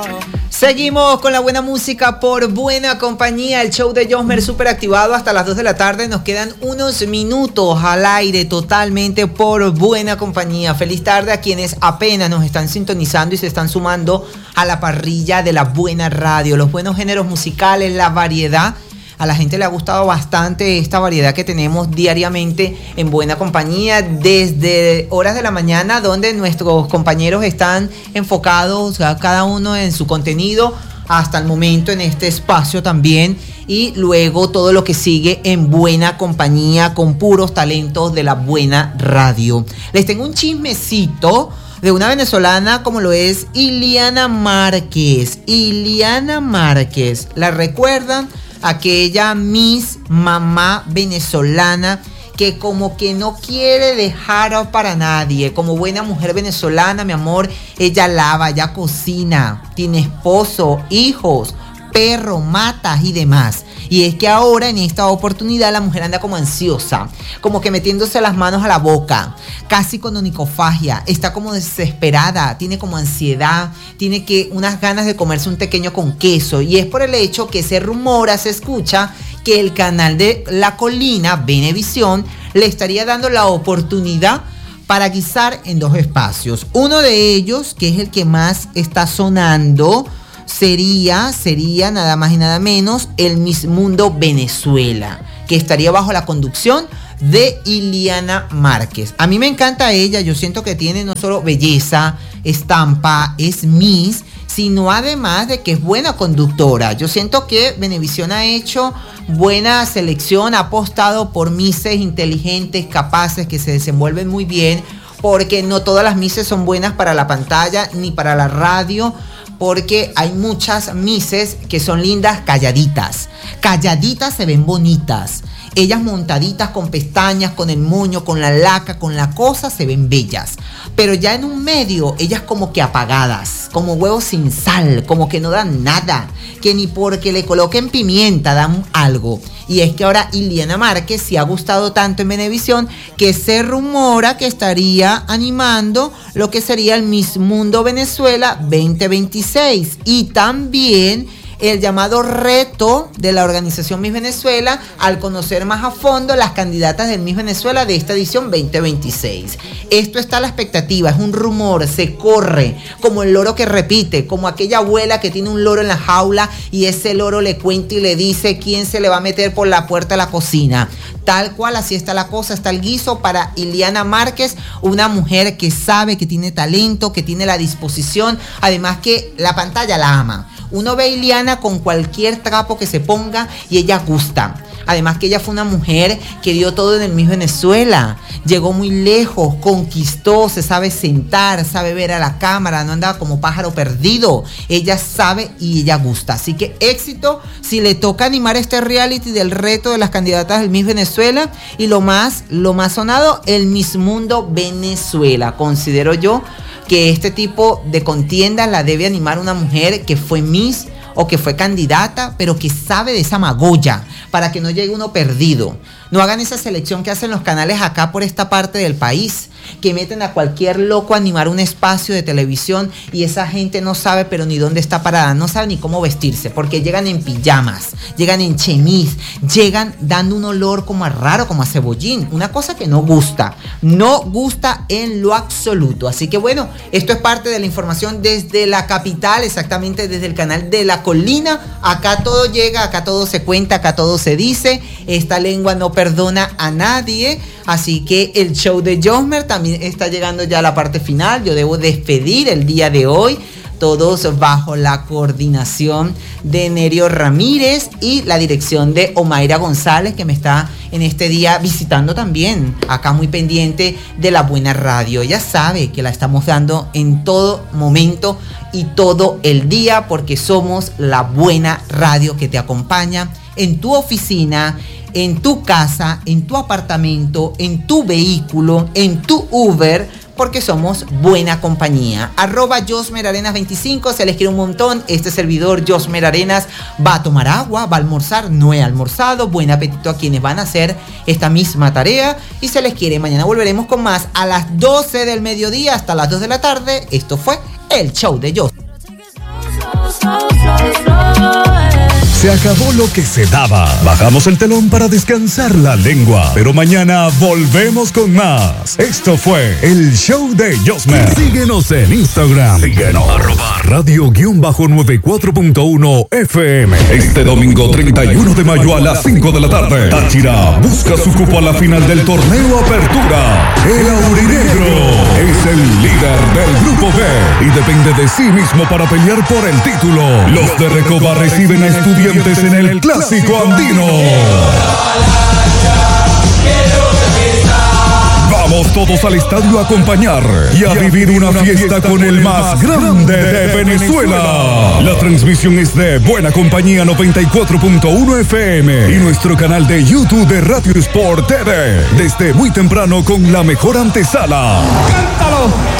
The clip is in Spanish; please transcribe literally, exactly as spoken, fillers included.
Seguimos con la buena música por buena compañía. El show de Josmer súper activado hasta las dos de la tarde. Nos quedan unos minutos al aire totalmente por buena compañía. Feliz tarde a quienes apenas nos están sintonizando y se están sumando a la parrilla de la buena radio. Los buenos géneros musicales, la variedad. A la gente le ha gustado bastante esta variedad que tenemos diariamente en buena compañía, desde horas de la mañana, donde nuestros compañeros están enfocados, cada uno en su contenido, hasta el momento en este espacio también, y luego todo lo que sigue en buena compañía con puros talentos de la buena radio. Les tengo un chismecito de una venezolana como lo es Iliana Márquez. Iliana Márquez, ¿la recuerdan? Aquella Miss Mamá venezolana que como que no quiere dejar para nadie. Como buena mujer venezolana, mi amor, ella lava, ella cocina, tiene esposo, hijos, perro, matas y demás. Y es que ahora en esta oportunidad la mujer anda como ansiosa, como que metiéndose las manos a la boca, casi con onicofagia, está como desesperada, tiene como ansiedad, tiene que unas ganas de comerse un tequeño con queso. Y es por el hecho que se rumora, se escucha que el canal de La Colina, Venevisión, le estaría dando la oportunidad para guisar en dos espacios. Uno de ellos, que es el que más está sonando, Sería, sería nada más y nada menos el Miss Mundo Venezuela, que estaría bajo la conducción de Iliana Márquez. A mí me encanta ella, yo siento que tiene no solo belleza, estampa, es Miss, sino además de que es buena conductora. Yo siento que Venevisión ha hecho buena selección, ha apostado por misses inteligentes, capaces, que se desenvuelven muy bien, porque no todas las misses son buenas para la pantalla ni para la radio, porque hay muchas misses que son lindas calladitas. Calladitas se ven bonitas. Ellas montaditas con pestañas, con el moño, con la laca, con la cosa, se ven bellas. Pero ya en un medio, ellas como que apagadas, como huevos sin sal, como que no dan nada, que ni porque le coloquen pimienta dan algo. Y es que ahora Iliana Márquez sí ha gustado tanto en Venevisión que se rumora que estaría animando lo que sería el Miss Mundo Venezuela veinte veintiséis. Y también el llamado reto de la organización Miss Venezuela al conocer más a fondo las candidatas del Miss Venezuela de esta edición veinte veintiséis. Esto está a la expectativa, es un rumor, se corre, como el loro que repite, como aquella abuela que tiene un loro en la jaula y ese loro le cuenta y le dice quién se le va a meter por la puerta de la cocina. Tal cual, así está la cosa, está el guiso para Iliana Márquez, una mujer que sabe, que tiene talento, que tiene la disposición, además que la pantalla la ama. Uno ve a Iliana con cualquier trapo que se ponga y ella gusta. Además que ella fue una mujer que dio todo en el Miss Venezuela. Llegó muy lejos, conquistó, se sabe sentar, sabe ver a la cámara, no andaba como pájaro perdido. Ella sabe y ella gusta. Así que éxito si le toca animar este reality del reto de las candidatas del Miss Venezuela. Y lo más, lo más sonado, el Miss Mundo Venezuela. Considero yo que este tipo de contienda la debe animar una mujer que fue Miss o que fue candidata, pero que sabe de esa magolla, para que no llegue uno perdido. No hagan esa selección que hacen los canales acá por esta parte del país, que meten a cualquier loco a animar un espacio de televisión y esa gente no sabe pero ni dónde está parada, no sabe ni cómo vestirse, porque llegan en pijamas, llegan en chemis, llegan dando un olor como a raro, como a cebollín, una cosa que no gusta, no gusta en lo absoluto. Así que bueno, esto es parte de la información desde la capital, exactamente desde el canal de La Colina. Acá todo llega, acá todo se cuenta, acá todo se dice, esta lengua no perdona a nadie. Así que el show de Josmer también está llegando ya a la parte final. Yo debo despedir el día de hoy, todos bajo la coordinación de Nerio Ramírez y la dirección de Omaira González, que me está en este día visitando también, acá muy pendiente de la buena radio. Ella sabe que la estamos dando en todo momento y todo el día, porque somos la buena radio que te acompaña en tu oficina, en tu casa, en tu apartamento, en tu vehículo, en tu Uber, porque somos buena compañía. Arroba Josmer Arenas veinticinco, se les quiere un montón. Este servidor Josmer Arenas va a tomar agua, va a almorzar, no he almorzado. Buen apetito a quienes van a hacer esta misma tarea y se les quiere. Mañana volveremos con más a las doce del mediodía hasta las dos de la tarde. Esto fue el show de Josmer. Se acabó lo que se daba. Bajamos el telón para descansar la lengua. Pero mañana volvemos con más. Esto fue el show de Josmer. Síguenos en Instagram. Síguenos. Arroba radio noventa y cuatro punto uno F M. Este domingo treinta y uno de mayo a las cinco de la tarde. Táchira busca su cupo a la final del torneo Apertura. El Aurinegro es el líder del grupo B y depende de sí mismo para pelear por el título. Los de Recoba reciben a Estudiantes en el Clásico Andino. Vamos todos al estadio a acompañar y a vivir una fiesta con el más grande de Venezuela. La transmisión es de Buena Compañía noventa y cuatro punto uno F M y nuestro canal de YouTube de Radio Sport T V. Desde muy temprano con la mejor antesala. ¡Cántalo!